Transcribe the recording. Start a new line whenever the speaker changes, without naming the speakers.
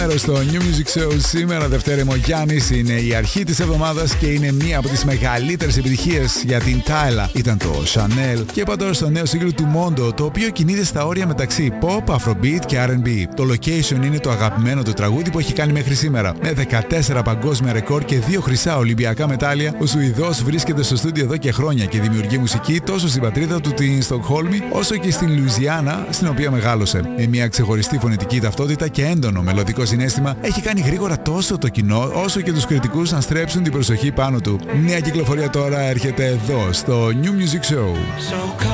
Στο New Music Show σήμερα Δευτέρα ο Γιάννης. Είναι η αρχή της εβδομάδας και είναι μία από τις μεγαλύτερες επιτυχίες για την Tyla. Ήταν το Chanel και είπα τώρα στο νέο σύγκρου του Mondo, το οποίο κινείται στα όρια μεταξύ pop, afrobeat και R&B. Το Location είναι το αγαπημένο του τραγούδι που έχει κάνει μέχρι σήμερα. Με 14 παγκόσμια ρεκόρ και 2 χρυσά Ολυμπιακά μετάλλια, ο Σουηδός βρίσκεται στο στούντιο εδώ και χρόνια και δημιουργεί μουσική τόσο στην πατρίδα του την Στοκχόλμη όσο και στην Λουιζιάννα, στην οποία μεγάλωσε. Με μια ξεχωριστή φωνητική ταυτότητα και έντονο μελωδικό συναίσθημα, έχει κάνει γρήγορα τόσο το κοινό όσο και τους κριτικούς να στρέψουν την προσοχή πάνω του. Νέα κυκλοφορία τώρα έρχεται εδώ στο New Music Show.